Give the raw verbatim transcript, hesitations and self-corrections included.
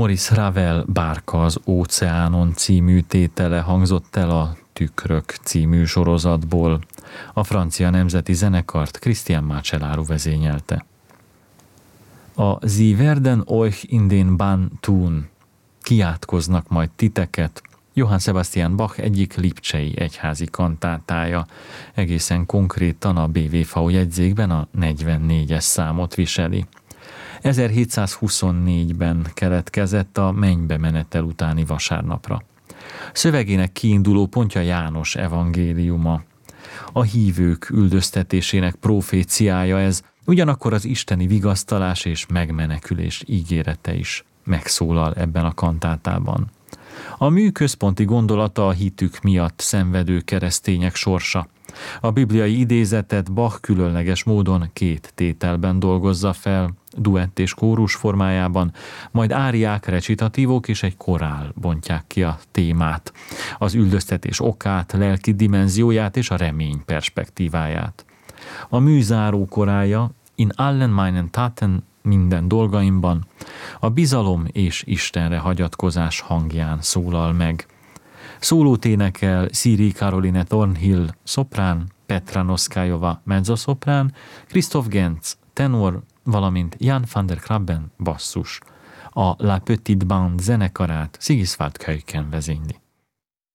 Maurice Ravel Bárka az óceánon című tétele hangzott el a Tükrök című sorozatból. A francia nemzeti zenekart Christian Marcelláru vezényelte. A Sie werden euch in den Bann tun, kiátkoznak majd titeket, Johann Sebastian Bach egyik lipcsei egyházi kantátája, egészen konkrétan a bé vé vé jegyzékben a negyvennégyes számot viseli. ezerhétszázhuszonnégyben keletkezett a mennybe menetel utáni vasárnapra. Szövegének kiinduló pontja János evangéliuma. A hívők üldöztetésének proféciája ez, ugyanakkor az isteni vigasztalás és megmenekülés ígérete is megszólal ebben a kantátában. A mű központi gondolata a hitük miatt szenvedő keresztények sorsa. A bibliai idézetet Bach különleges módon két tételben dolgozza fel, duett és kórus formájában, majd áriák, recitatívok és egy korál bontják ki a témát, az üldöztetés okát, lelki dimenzióját és a remény perspektíváját. A mű záró korája, In allen meinen Taten, minden dolgaimban, a bizalom és Istenre hagyatkozás hangján szólal meg. Szólót énekel Siri Caroline Thornhill szoprán, Petra Noszkájova mezzoszoprán, Christoph Genz tenor, valamint Jan van der Krabben basszus. A La Petite Bande zenekarát Sigiswald Keuken vezényli.